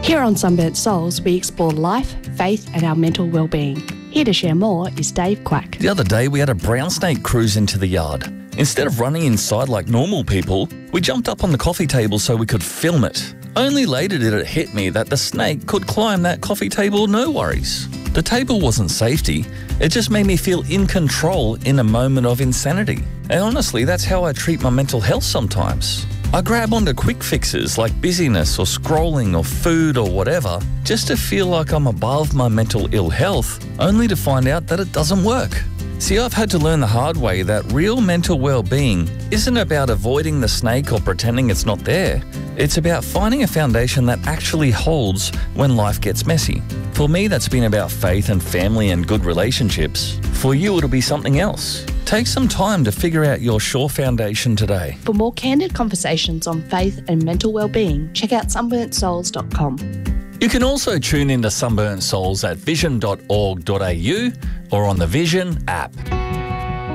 Here on Sunburnt Souls, we explore life, faith and our mental well-being. Here to share more is Dave Quack. The other day we had a brown snake cruise into the yard. Instead of running inside like normal people, we jumped up on the coffee table so we could film it. Only later did it hit me that the snake could climb that coffee table no worries. The table wasn't safety, it just made me feel in control in a moment of insanity. And honestly, that's how I treat my mental health sometimes. I grab onto quick fixes like busyness or scrolling or food or whatever just to feel like I'm above my mental ill health, only to find out that it doesn't work. See, I've had to learn the hard way that real mental well-being isn't about avoiding the snake or pretending it's not there. It's about finding a foundation that actually holds when life gets messy. For me, that's been about faith and family and good relationships. For you, it'll be something else. Take some time to figure out your sure foundation today. For more candid conversations on faith and mental well-being, check out sunburntsouls.com. You can also tune into Sunburnt Souls at vision.org.au or on the Vision app.